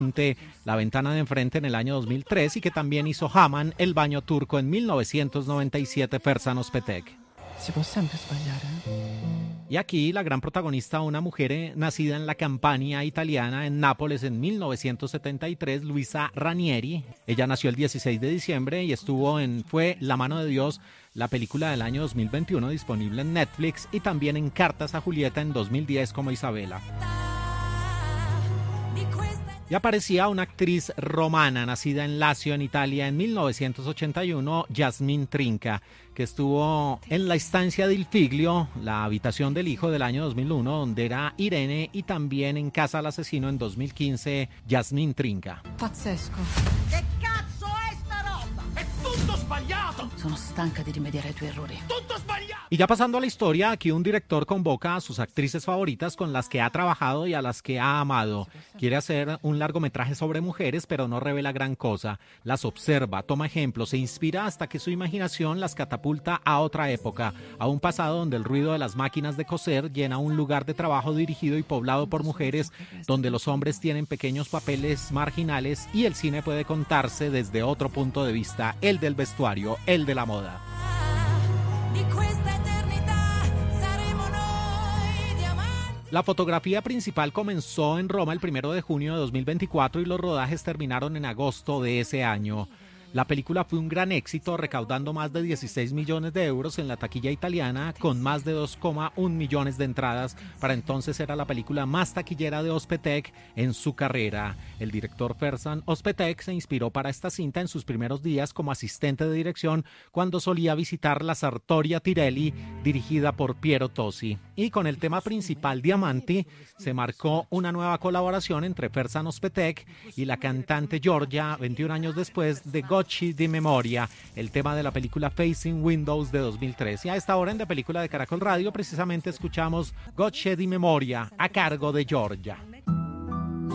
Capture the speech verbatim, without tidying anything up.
La ventana de enfrente en el año dos mil tres y que también hizo Haman, El baño turco en mil novecientos noventa y siete, Ferzan Özpetek. Si può sempre sbagliare. Y aquí la gran protagonista, una mujer eh, nacida en la Campania italiana, en Nápoles, en mil novecientos setenta y tres, Luisa Ranieri. Ella nació el dieciséis de diciembre y estuvo en Fue la mano de Dios, la película del año dos mil veintiuno, disponible en Netflix, y también en Cartas a Julieta en dos mil diez como Isabela. Y aparecía una actriz romana nacida en Lazio, en Italia, en mil novecientos ochenta y uno, Yasmín Trinca, que estuvo en La estancia del Figlio, La habitación del hijo del año dos mil uno, donde era Irene, y también en Casa al asesino en dos mil quince, Yasmín Trinca. Pazzesco. Che cazzo è sta roba? È tutto sbagliato! Sono stanca di rimediare ai tuoi errori. Tutto sbagliato! Y ya pasando a la historia, aquí un director convoca a sus actrices favoritas con las que ha trabajado y a las que ha amado. Quiere hacer un largometraje sobre mujeres, pero no revela gran cosa. Las observa, toma ejemplos, se inspira hasta que su imaginación las catapulta a otra época, a un pasado donde el ruido de las máquinas de coser llena un lugar de trabajo dirigido y poblado por mujeres, donde los hombres tienen pequeños papeles marginales y el cine puede contarse desde otro punto de vista, el del vestuario, el de la moda. La fotografía principal comenzó en Roma el primero de junio de dos mil veinticuatro y los rodajes terminaron en agosto de ese año. La película fue un gran éxito, recaudando más de dieciséis millones de euros en la taquilla italiana, con más de dos coma uno millones de entradas. Para entonces era la película más taquillera de Özpetek en su carrera. El director Ferzan Özpetek se inspiró para esta cinta en sus primeros días como asistente de dirección, cuando solía visitar la Sartoria Tirelli, dirigida por Piero Tosi. Y con el tema principal, Diamanti, se marcó una nueva colaboración entre Ferzan Özpetek y la cantante Giorgia, veintiún años después de Gocci di Memoria, el tema de la película Facing Windows de dos mil tres. Y a esta hora en De Película de Caracol Radio precisamente escuchamos Gocci di Memoria a cargo de Giorgia.